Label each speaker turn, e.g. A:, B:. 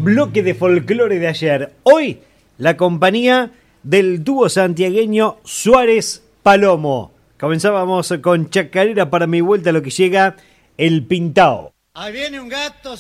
A: bloque de folclore de ayer. Hoy, la compañía del dúo santiagueño Suárez Palomo. Comenzábamos con Chacarera para mi vuelta, a lo que llega el Pintao.
B: Ahí viene un gato